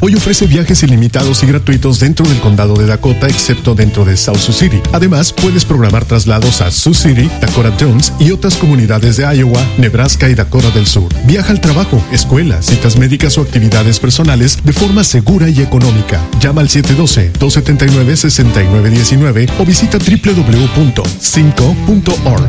Hoy ofrece viajes ilimitados y gratuitos dentro del condado de Dakota, excepto dentro de South Sioux City. Además, puedes programar traslados a Sioux City, Dakota Jones y otras comunidades de Iowa, Nebraska y Dakota del Sur. Viaja al trabajo, escuela, citas médicas o actividades personales de forma segura y económica. Llama al 712-279-6919 o visita www.cinco.org.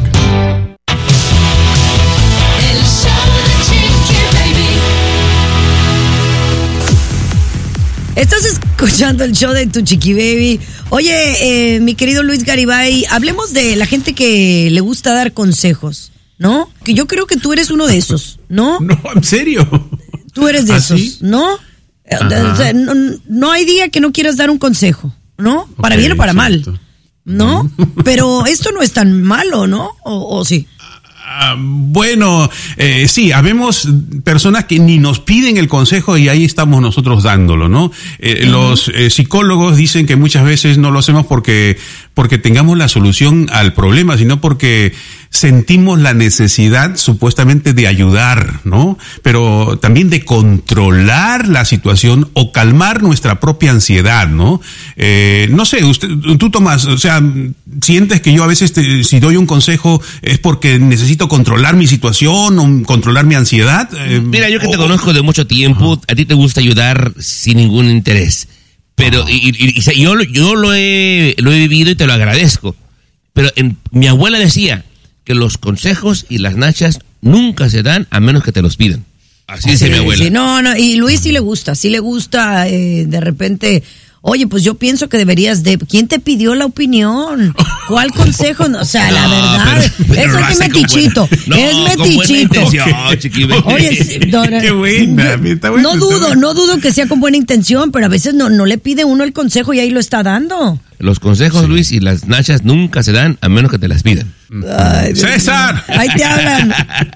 Estás escuchando el show de Tu Chiqui Baby. Oye, mi querido Luis Garibay, hablemos de la gente que le gusta dar consejos, ¿no? Que yo creo que tú eres uno de esos, ¿no? No, ¿en serio? Tú eres de esos, ¿sí? ¿no? O sea, no hay día que no quieras dar un consejo, ¿no? Para bien o para mal, ¿no? Pero esto no es tan malo, ¿no? ¿O sí? Bueno, sí, habemos personas que ni nos piden el consejo y ahí estamos nosotros dándolo, ¿no? Los psicólogos dicen que muchas veces no lo hacemos porque tengamos la solución al problema, sino porque sentimos la necesidad supuestamente de ayudar, ¿no? Pero también de controlar la situación o calmar nuestra propia ansiedad, ¿no? No sé, tú Tomás, o sea, sientes que yo a veces si doy un consejo es porque necesito controlar mi situación o controlar mi ansiedad. Mira, yo que te conozco de mucho tiempo, a ti te gusta ayudar sin ningún interés. Pero yo lo he vivido y te lo agradezco. Pero mi abuela decía que los consejos y las nachas nunca se dan a menos que te los pidan. Así dice mi abuela. Sí, no, y Luis sí le gusta de repente. Oye, pues yo pienso que deberías de... ¿Quién te pidió la opinión? ¿Cuál consejo? O sea, la verdad, pero eso es metichito. Es metichito. Oye, qué buena. No dudo que sea con buena intención, pero a veces no le pide uno el consejo y ahí lo está dando. Los consejos, sí, Luis, y las nachas nunca se dan a menos que te las pidan. Ay, César. Ahí te hablan.